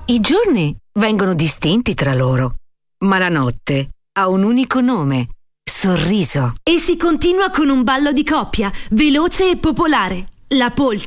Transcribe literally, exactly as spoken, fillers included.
I giorni vengono distinti tra loro, ma la notte ha un unico nome: sorriso. E si continua con un ballo di coppia, veloce e popolare, la polka.